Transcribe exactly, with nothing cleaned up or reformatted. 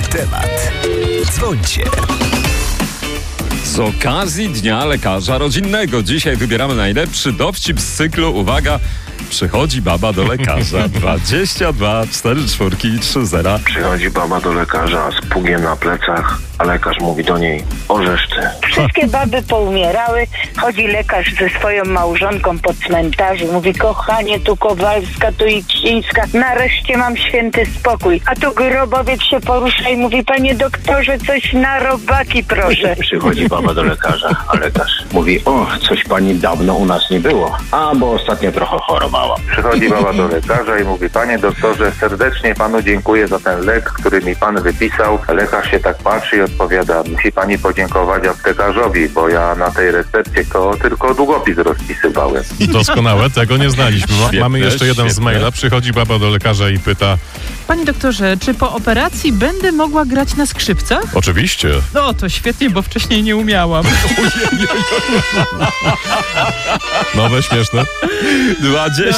temat. Dzwońcie. Z okazji Dnia Lekarza Rodzinnego dzisiaj wybieramy najlepszy dowcip z cyklu. Uwaga, przychodzi baba do lekarza. dwadzieścia dwa, cztery czwórki, trzy zera. Przychodzi baba do lekarza z pługiem na plecach, a lekarz mówi do niej: orzesz ty. Wszystkie baby poumierały. Chodzi lekarz ze swoją małżonką po cmentarzu. Mówi: kochanie, tu Kowalska, tu Iksińska. Nareszcie mam święty spokój. A tu grobowiec się porusza i mówi: panie doktorze, coś na robaki proszę. Przychodzi baba do lekarza, a lekarz mówi: o, coś pani dawno u nas nie było. A, bo ostatnio trochę chorowała. Przychodzi baba do lekarza i mówi: panie doktorze, serdecznie panu dziękuję za ten lek, który mi pan wypisał. Lekarz się tak patrzy i odpowiada: musi pani podziękować aptekarzowi, bo ja na tej recepcie to tylko długopis rozpisywałem. Doskonałe, tego nie znaliśmy. Ma, Świetne, mamy jeszcze jeden z świetne. maila. Przychodzi baba do lekarza i pyta: Panie doktorze, czy po operacji będę mogła grać na skrzypcach? oczywiście. No to świetnie, bo wcześniej nie umiałam. Nowe, śmieszne. dwadzieścia